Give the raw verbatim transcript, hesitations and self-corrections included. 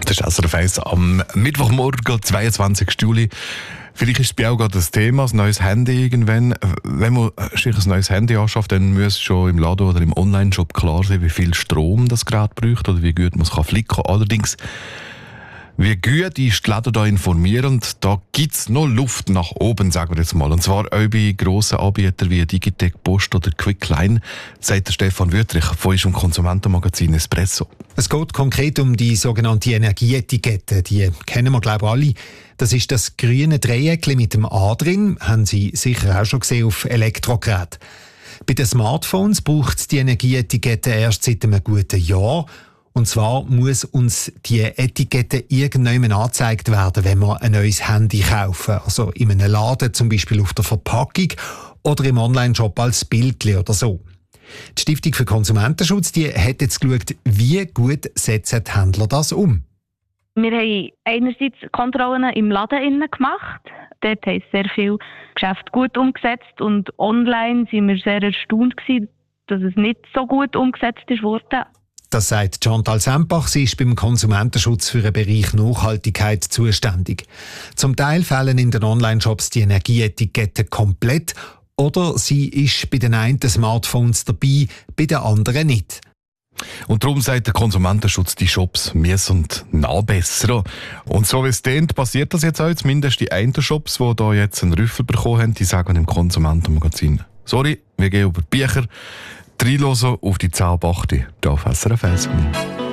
Das ist also der Face am Mittwochmorgen, zweiundzwanzigsten Juli. Vielleicht ist es bei auch gerade das Thema, das neues Handy irgendwann. Wenn man sich ein neues Handy anschafft, dann muss schon im Laden oder im Online-Shop klar sein, wie viel Strom das Gerät braucht oder wie gut man es flicken kann. Allerdings, wie gut ist die Läden da informierend, da gibt es noch Luft nach oben, sagen wir jetzt mal. Und zwar auch bei grossen Anbietern wie Digitec, Post oder Quickline, sagt der Stefan Wüttrich von unserem Konsumentenmagazin Espresso. Es geht konkret um die sogenannte Energieetikette. Die kennen wir, glaube ich, alle. Das ist das grüne Dreieckchen mit dem A drin. Haben Sie sicher auch schon gesehen auf Elektrogeräten. Bei den Smartphones braucht es die Energieetikette erst seit einem guten Jahr. Und zwar muss uns die Etikette irgendwann angezeigt werden, wenn wir ein neues Handy kaufen. Also in einem Laden, zum Beispiel auf der Verpackung oder im Online-Shop als Bildchen oder so. Die Stiftung für Konsumentenschutz die hat jetzt geschaut, wie gut setzen die Händler das um. Wir haben einerseits Kontrollen im Laden gemacht. Dort haben sehr viele Geschäfte gut umgesetzt. Und online waren wir sehr erstaunt, dass es nicht so gut umgesetzt wurde. Das sagt Chantal Sempach. Sie ist beim Konsumentenschutz für den Bereich Nachhaltigkeit zuständig. Zum Teil fehlen in den Online-Shops die Energieetiketten komplett oder sie ist bei den einen Smartphones dabei, bei den anderen nicht. Und darum sagt der Konsumentenschutz, die Shops müssen nachbessern. Und so wie es klingt, passiert das jetzt auch. Zumindest die einen Shops, die da jetzt einen Rüffel bekommen haben, die sagen im Konsumentenmagazin: Sorry, wir gehen über die Bücher. Reinhören auf die zehn Achte hier auf S R F eins.